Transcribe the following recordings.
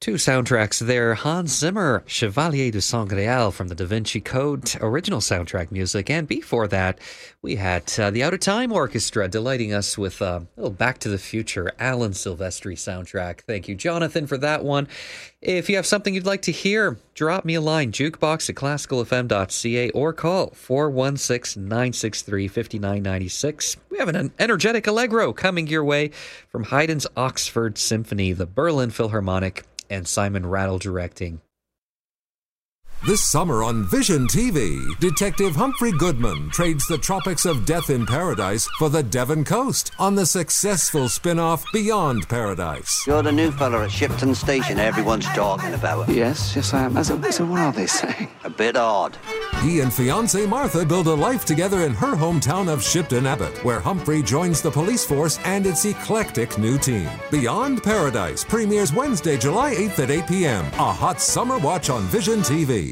Two soundtracks there. Hans Zimmer, Chevalier de Sangreal from the Da Vinci Code, original soundtrack music. And before that, we had the Out of Time Orchestra delighting us with a little Back to the Future, Alan Silvestri soundtrack. Thank you, Jonathan, for that one. If you have something you'd like to hear, drop me a line, jukebox@classicalfm.ca, or call 416-963-5996. We have an energetic allegro coming your way from Haydn's Oxford Symphony, the Berlin Philharmonic, and Simon Rattle directing. This summer on Vision TV, Detective Humphrey Goodman trades the tropics of death in paradise for the Devon coast on the successful spin-off Beyond Paradise. You're the new fella at Shipton Station everyone's talking about. Yes, I am. So what are they saying? A bit odd. He and fiancée Martha build a life together in her hometown of Shipton Abbott, where Humphrey joins the police force and its eclectic new team. Beyond Paradise premieres Wednesday, July 8th at 8 p.m. A hot summer watch on Vision TV.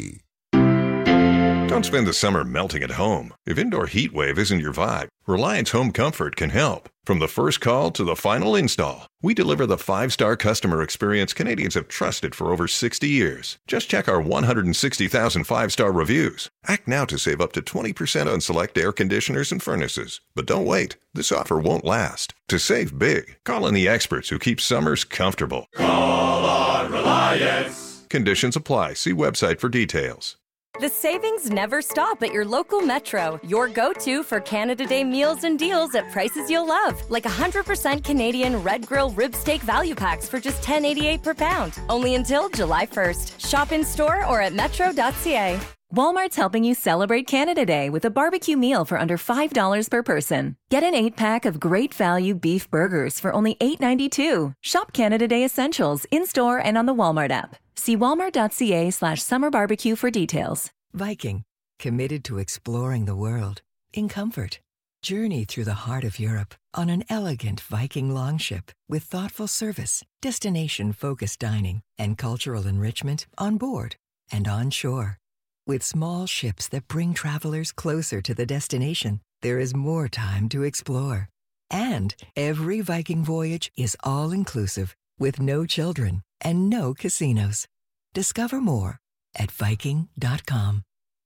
Don't spend the summer melting at home. If indoor heat wave isn't your vibe, Reliance Home Comfort can help. From the first call to the final install, we deliver the 5-star customer experience Canadians have trusted for over 60 years. Just check our 160,000 5-star reviews. Act now to save up to 20% on select air conditioners and furnaces. But don't wait. This offer won't last. To save big, call on the experts who keep summers comfortable. Call on Reliance. Conditions apply. See website for details. The savings never stop at your local Metro, your go-to for Canada Day meals and deals at prices you'll love. Like 100% Canadian Red Grill rib steak value packs for just $10.88 per pound. Only until July 1st. Shop in-store or at metro.ca. Walmart's helping you celebrate Canada Day with a barbecue meal for under $5 per person. Get an 8-pack of great value beef burgers for only $8.92. Shop Canada Day Essentials in-store and on the Walmart app. See walmart.ca/summer barbecue for details. Viking, committed to exploring the world in comfort. Journey through the heart of Europe on an elegant Viking longship with thoughtful service, destination-focused dining, and cultural enrichment on board and on shore. With small ships that bring travelers closer to the destination, there is more time to explore. And every Viking voyage is all-inclusive with no children and no casinos. Discover more at Viking.com.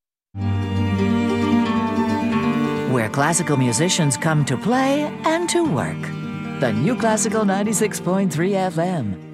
Where classical musicians come to play and to work. The New Classical 96.3 FM.